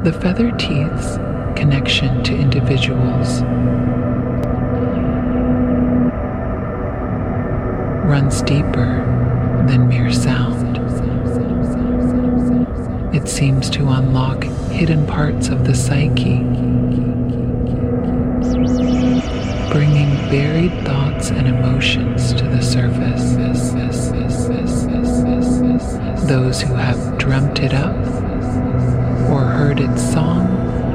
The feather teeth's connection to individuals runs deeper than mere sound. It seems to unlock hidden parts of the psyche, bringing buried thoughts and emotions to the surface. Those who have dreamt it up or heard its song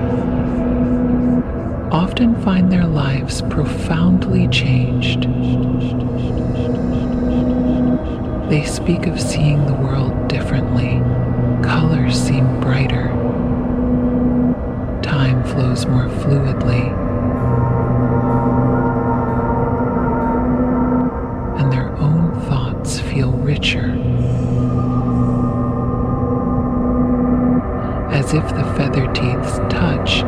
often find their lives profoundly changed. They speak of seeing the world differently. Colors seem brighter. Time flows more fluidly. And their own thoughts feel richer. As if the feather teeth's touch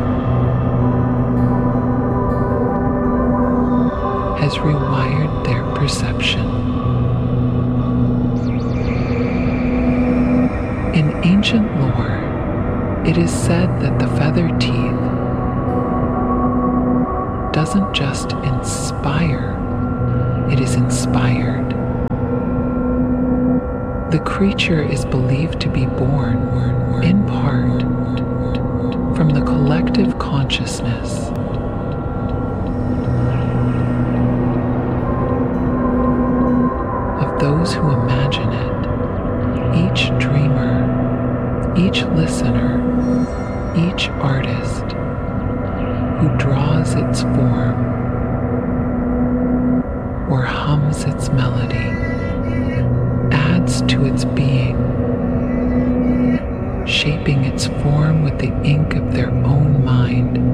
has rewired their perception. In ancient lore, it is said that the feather teeth doesn't just inspire, it is inspired. The creature is believed to be born, in part, from the collective consciousness of those who imagine it. Each dreamer, each listener, each artist who draws its form or hums its melody adds to its being, shaping its form with the ink of their own mind.